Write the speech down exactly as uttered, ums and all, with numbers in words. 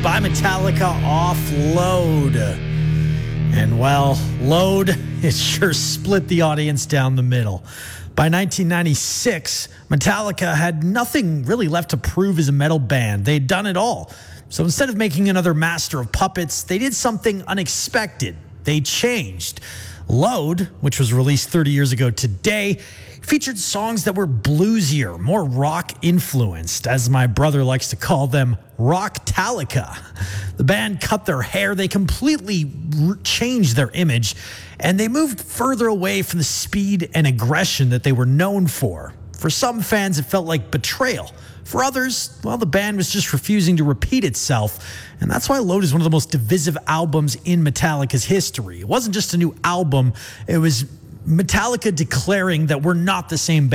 by Metallica off Load. And well, Load, it sure split the audience down the middle. By nineteen ninety-six, Metallica had nothing really left to prove as a metal band. They'd done it all. So instead of making another Master of Puppets, they did something unexpected. They changed. Load, which was released thirty years ago today, featured songs that were bluesier, more rock-influenced, as my brother likes to call them, Rock-talica. The band cut their hair, they completely re- changed their image, and they moved further away from the speed and aggression that they were known for. For some fans, it felt like betrayal. For others, well, the band was just refusing to repeat itself, and that's why Load is one of the most divisive albums in Metallica's history. It wasn't just a new album, it was Metallica declaring that we're not the same band.